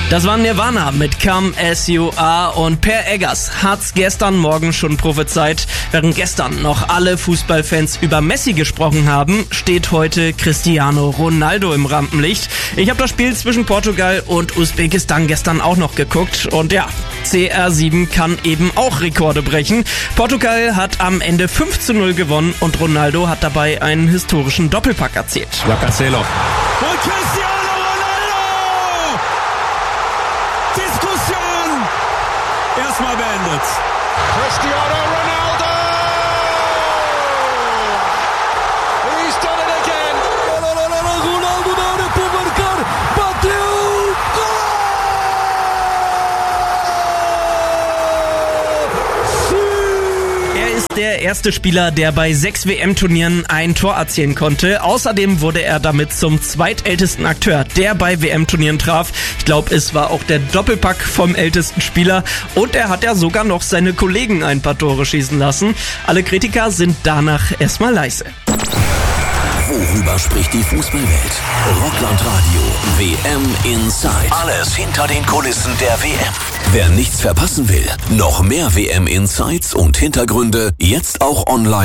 Das war Nirvana mit Come As You Are und Per Eggers hat's gestern Morgen schon prophezeit. Während gestern noch alle Fußballfans über Messi gesprochen haben, steht heute Cristiano Ronaldo im Rampenlicht. Ich habe das Spiel zwischen Portugal und Usbekistan gestern auch noch geguckt und ja, CR7 kann eben auch Rekorde brechen. Portugal hat am Ende 5:0 gewonnen und Ronaldo hat dabei einen historischen Doppelpack erzielt. Ja, Cancelo. Und Cristiano Ronaldo! Diskussion erstmal beendet. Cristiano Ronaldo! He's done it again! Ronaldo na área para marcar, bateu! Er ist der erste Spieler, der bei 6 WM-Turnieren ein Tor erzielen konnte. Außerdem wurde er damit zum zweitältesten Akteur, der bei WM-Turnieren traf. Ich glaube, es war auch der Doppelpack vom ältesten Spieler. Und er hat ja sogar noch seine Kollegen ein paar Tore schießen lassen. Alle Kritiker sind danach erstmal leise. Worüber spricht die Fußballwelt? Rockland Radio WM Inside. Alles hinter den Kulissen der WM. Wer nichts verpassen will, noch mehr WM Insights und Hintergründe jetzt auch online.